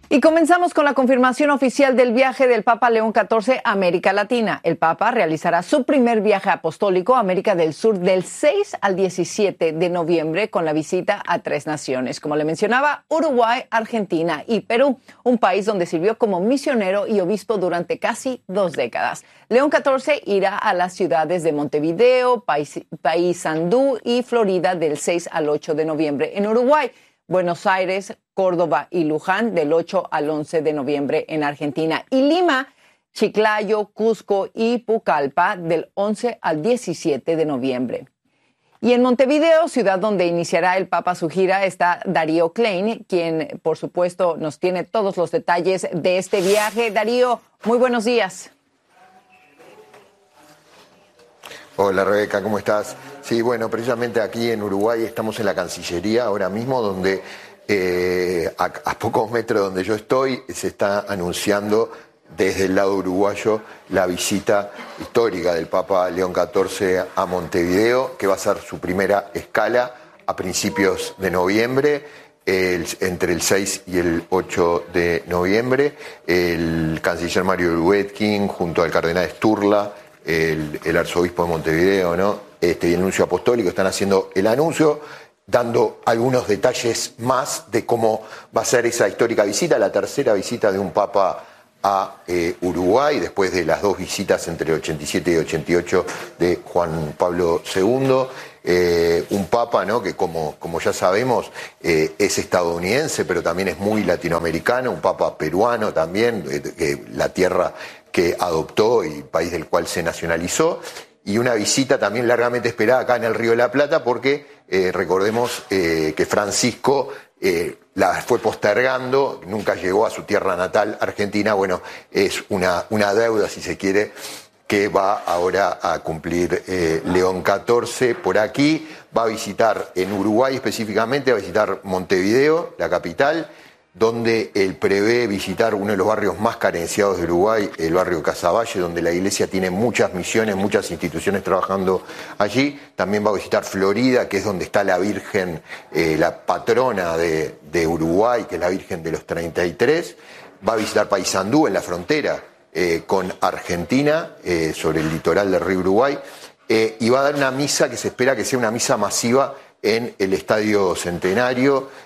Y comenzamos con la confirmación oficial del viaje del Papa León XIV a América Latina. El Papa realizará su primer viaje apostólico a América del Sur del 6 al 17 de noviembre con la visita a 3 naciones, como le mencionaba, Uruguay, Argentina y Perú, un país donde sirvió como misionero y obispo durante casi 2 décadas. León XIV irá a las ciudades de Montevideo, Paysandú y Florida del 6 al 8 de noviembre en Uruguay, Buenos Aires, Córdoba y Luján del 8 al 11 de noviembre en Argentina y Lima, Chiclayo, Cusco y Pucallpa del 11 al 17 de noviembre. Y en Montevideo, ciudad donde iniciará el Papa su gira, está Darío Klein, quien por supuesto nos tiene todos los detalles de este viaje. Darío, muy buenos días. Hola Rebeca, ¿cómo estás? Sí, bueno, precisamente aquí en Uruguay estamos en la Cancillería ahora mismo, donde a pocos metros donde yo estoy se está anunciando desde el lado uruguayo la visita histórica del Papa León XIV a Montevideo, que va a ser su primera escala a principios de noviembre. Entre el 6 y el 8 de noviembre, el canciller Mario Lubetkin junto al cardenal Sturla, el arzobispo de Montevideo, ¿no? Y el nuncio apostólico están haciendo el anuncio, dando algunos detalles más de cómo va a ser esa histórica visita, la tercera visita de un papa a Uruguay, después de las 2 visitas entre el 87 y 88 de Juan Pablo II. Un papa, ¿no?, que como ya sabemos es estadounidense, pero también es muy latinoamericano, un papa peruano también, la tierra que adoptó y país del cual se nacionalizó, y una visita también largamente esperada acá en el Río de la Plata, porque recordemos que Francisco la fue postergando, nunca llegó a su tierra natal, Argentina. Bueno, es una deuda, si se quiere, que va ahora a cumplir León XIV por aquí. Va a visitar en Uruguay específicamente, va a visitar Montevideo, la capital, donde él prevé visitar uno de los barrios más carenciados de Uruguay, el barrio Casaballe, donde la iglesia tiene muchas misiones, muchas instituciones trabajando allí. También va a visitar Florida, que es donde está la Virgen, la patrona de Uruguay, que es la Virgen de los 33. Va a visitar Paysandú, en la frontera con Argentina, sobre el litoral del río Uruguay, y va a dar una misa que se espera que sea una misa masiva en el Estadio Centenario,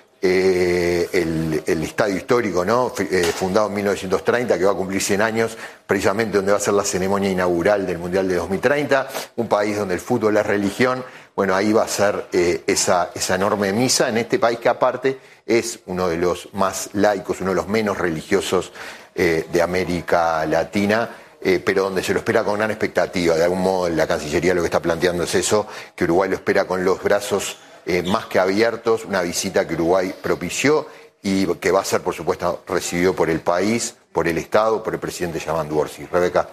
el estadio histórico, ¿no?, fundado en 1930, que va a cumplir 100 años, precisamente donde va a ser la ceremonia inaugural del Mundial de 2030, un país donde el fútbol es religión. Bueno, ahí va a ser esa enorme misa en este país que aparte es uno de los más laicos, uno de los menos religiosos de América Latina, pero donde se lo espera con gran expectativa. De algún modo la Cancillería lo que está planteando es eso, que Uruguay lo espera con los brazos más que abiertos, una visita que Uruguay propició y que va a ser, por supuesto, recibido por el país, por el Estado, por el presidente Yamandu Orsi. Rebeca.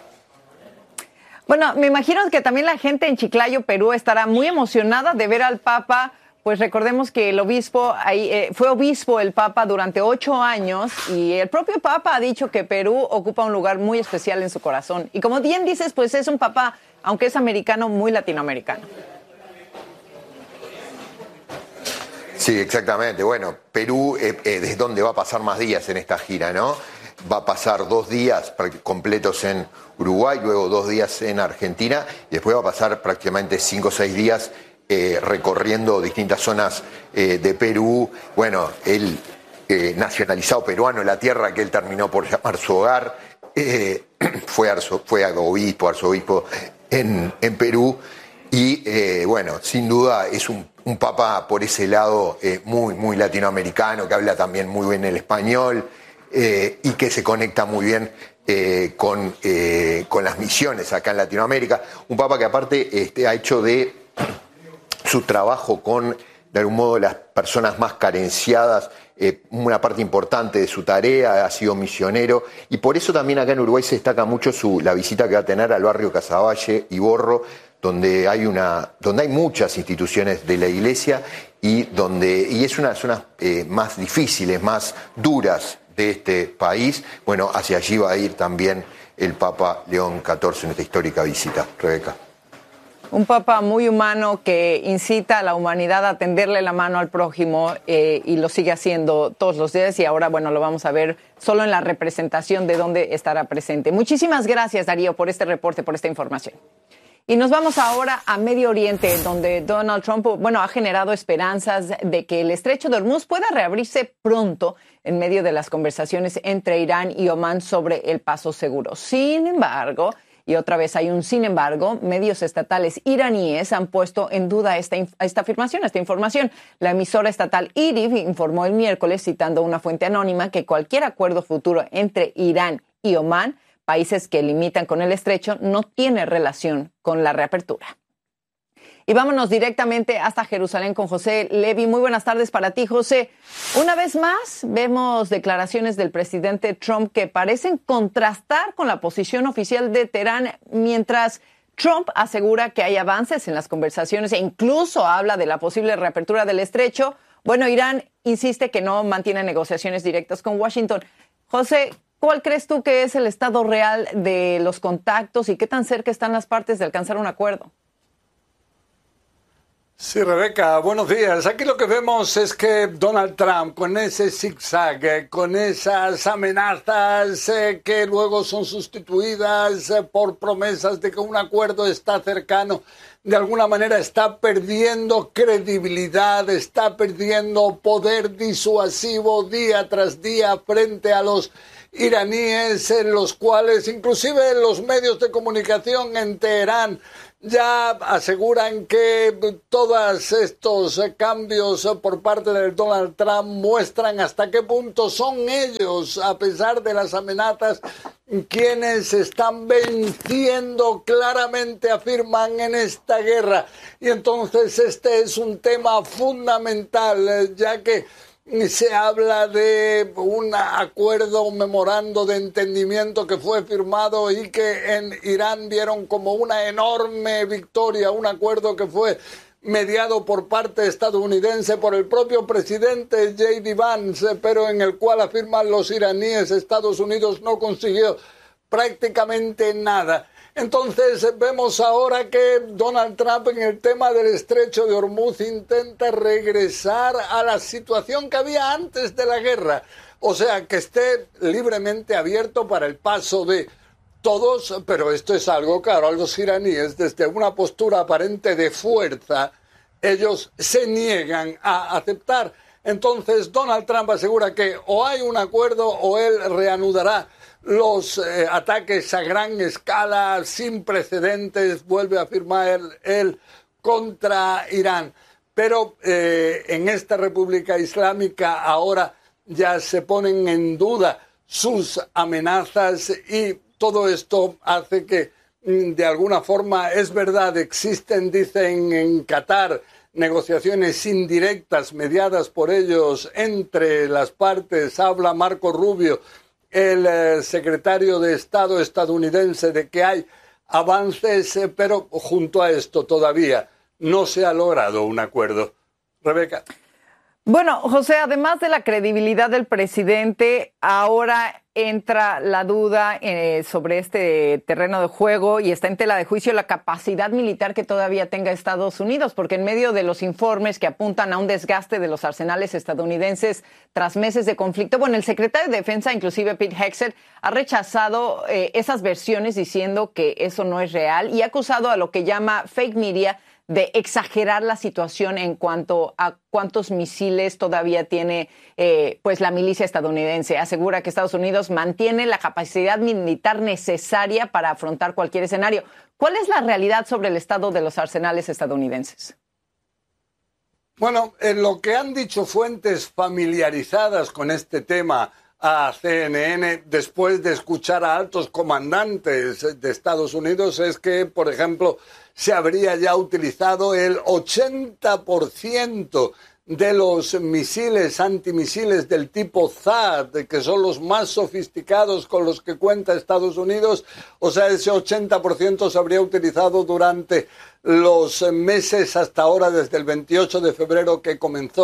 Bueno, me imagino que también la gente en Chiclayo, Perú, estará muy emocionada de ver al Papa. Pues recordemos que el obispo fue obispo el Papa durante 8 años y el propio Papa ha dicho que Perú ocupa un lugar muy especial en su corazón. Y como bien dices, pues es un Papa, aunque es americano, muy latinoamericano. Sí, exactamente. Bueno, Perú es donde va a pasar más días en esta gira, ¿no? Va a pasar 2 días completos en Uruguay, luego 2 días en Argentina, y después va a pasar prácticamente 5 o 6 días recorriendo distintas zonas de Perú. Bueno, él, nacionalizado peruano, la tierra que él terminó por llamar su hogar, fue arzobispo en Perú, y bueno, sin duda es un papa por ese lado muy latinoamericano, que habla también muy bien el español, y que se conecta muy bien con las misiones acá en Latinoamérica. Un papa que aparte ha hecho de su trabajo con, de algún modo, las personas más carenciadas, una parte importante de su tarea, ha sido misionero, y por eso también acá en Uruguay se destaca mucho la visita que va a tener al barrio Casaballe y Borro, donde hay muchas instituciones de la iglesia y es una de las zonas más difíciles, más duras de este país. Bueno, hacia allí va a ir también el Papa León XIV en esta histórica visita. Rebeca. Un papa muy humano que incita a la humanidad a tenderle la mano al prójimo y lo sigue haciendo todos los días y ahora, bueno, lo vamos a ver solo en la representación de dónde estará presente. Muchísimas gracias, Darío, por este reporte, por esta información. Y nos vamos ahora a Medio Oriente, donde Donald Trump, bueno, ha generado esperanzas de que el estrecho de Hormuz pueda reabrirse pronto en medio de las conversaciones entre Irán y Omán sobre el paso seguro. Sin embargo, y otra vez hay un sin embargo, medios estatales iraníes han puesto en duda esta información. La emisora estatal IRIB informó el miércoles, citando una fuente anónima, que cualquier acuerdo futuro entre Irán y Omán, países que limitan con el estrecho, no tiene relación con la reapertura. Y vámonos directamente hasta Jerusalén con José Levi. Muy buenas tardes para ti, José. Una vez más, vemos declaraciones del presidente Trump que parecen contrastar con la posición oficial de Teherán, mientras Trump asegura que hay avances en las conversaciones e incluso habla de la posible reapertura del estrecho. Bueno, Irán insiste que no mantiene negociaciones directas con Washington. José, ¿cuál crees tú que es el estado real de los contactos y qué tan cerca están las partes de alcanzar un acuerdo? Sí, Rebeca, buenos días. Aquí lo que vemos es que Donald Trump, con ese zigzag, con esas amenazas que luego son sustituidas por promesas de que un acuerdo está cercano, de alguna manera está perdiendo credibilidad, está perdiendo poder disuasivo día tras día frente a los iraníes, en los cuales inclusive los medios de comunicación en Teherán ya aseguran que todos estos cambios por parte de Donald Trump muestran hasta qué punto son ellos, a pesar de las amenazas, quienes están venciendo claramente, afirman, en esta guerra. Y entonces este es un tema fundamental, ya que se habla de un acuerdo, un memorando de entendimiento que fue firmado y que en Irán vieron como una enorme victoria, un acuerdo que fue mediado por parte estadounidense por el propio presidente J.D. Vance, pero en el cual afirman los iraníes, Estados Unidos no consiguió prácticamente nada. Entonces vemos ahora que Donald Trump en el tema del estrecho de Hormuz intenta regresar a la situación que había antes de la guerra, o sea, que esté libremente abierto para el paso de todos, pero esto es algo claro a los iraníes, desde una postura aparente de fuerza, ellos se niegan a aceptar. Entonces Donald Trump asegura que o hay un acuerdo o él reanudará los ataques a gran escala, sin precedentes, vuelve a afirmar él contra Irán. Pero en esta República Islámica ahora ya se ponen en duda sus amenazas y todo esto hace que, de alguna forma, es verdad, existen, dicen en Qatar, negociaciones indirectas mediadas por ellos entre las partes. Habla Marco Rubio, el secretario de Estado estadounidense, de que hay avances, pero junto a esto todavía no se ha logrado un acuerdo. Rebeca. Bueno, José, además de la credibilidad del presidente, ahora entra la duda sobre este terreno de juego y está en tela de juicio la capacidad militar que todavía tenga Estados Unidos, porque en medio de los informes que apuntan a un desgaste de los arsenales estadounidenses tras meses de conflicto, bueno, el secretario de Defensa, inclusive Pete Hegseth, ha rechazado esas versiones diciendo que eso no es real y ha acusado a lo que llama fake media de exagerar la situación en cuanto a cuántos misiles todavía tiene pues la milicia estadounidense. Asegura que Estados Unidos mantiene la capacidad militar necesaria para afrontar cualquier escenario. ¿Cuál es la realidad sobre el estado de los arsenales estadounidenses? Bueno, en lo que han dicho fuentes familiarizadas con este tema a CNN, después de escuchar a altos comandantes de Estados Unidos, es que, por ejemplo, se habría ya utilizado el 80% de los misiles, antimisiles del tipo THAAD, que son los más sofisticados con los que cuenta Estados Unidos. O sea, ese 80% se habría utilizado durante los meses hasta ahora, desde el 28 de febrero que comenzó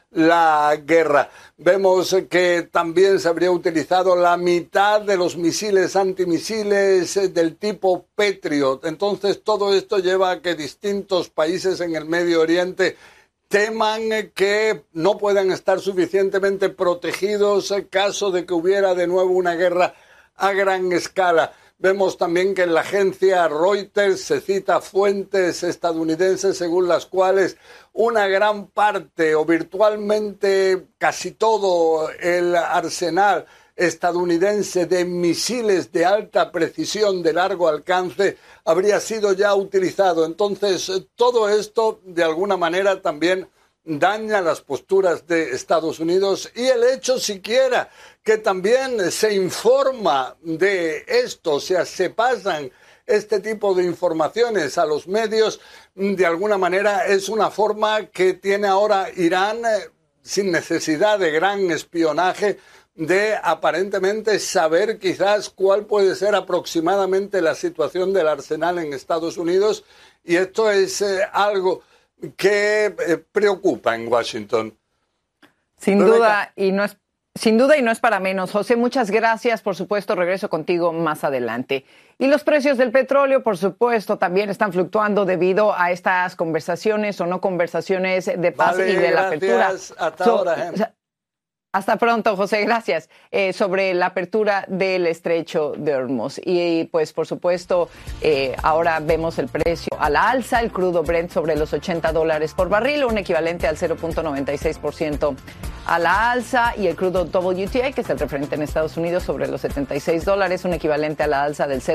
la guerra. Vemos que también se habría utilizado la mitad de los misiles antimisiles del tipo Patriot. Entonces todo esto lleva a que distintos países en el Medio Oriente teman que no puedan estar suficientemente protegidos en caso de que hubiera de nuevo una guerra a gran escala. Vemos también que en la agencia Reuters se cita fuentes estadounidenses según las cuales una gran parte o virtualmente casi todo el arsenal estadounidense de misiles de alta precisión de largo alcance habría sido ya utilizado. Entonces, todo esto de alguna manera también daña las posturas de Estados Unidos y el hecho siquiera que también se informa de esto, o sea, se pasan este tipo de informaciones a los medios, de alguna manera es una forma que tiene ahora Irán, sin necesidad de gran espionaje, de aparentemente saber quizás cuál puede ser aproximadamente la situación del arsenal en Estados Unidos, y esto es algo que preocupa en Washington. Sin duda, y no es para menos. José, muchas gracias. Por supuesto, regreso contigo más adelante. Y los precios del petróleo, por supuesto, también están fluctuando debido a estas conversaciones o no conversaciones de paz y de la apertura. Hasta ahora, Hasta pronto, José, gracias. Sobre la apertura del estrecho de Hormuz. Y pues, por supuesto, ahora vemos el precio a la alza, el crudo Brent sobre los $80 por barril, un equivalente al 0.96% a la alza, y el crudo WTI, que es el referente en Estados Unidos, sobre los $76, un equivalente a la alza del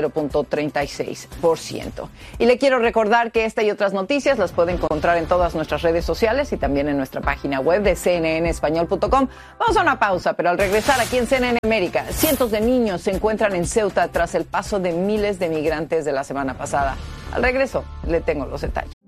0.36%. Y le quiero recordar que esta y otras noticias las puede encontrar en todas nuestras redes sociales y también en nuestra página web de cnnespañol.com. Vamos a una pausa, pero al regresar aquí en CNN América, cientos de niños se encuentran en Ceuta tras el paso de miles de migrantes de la semana pasada. Al regreso, le tengo los detalles.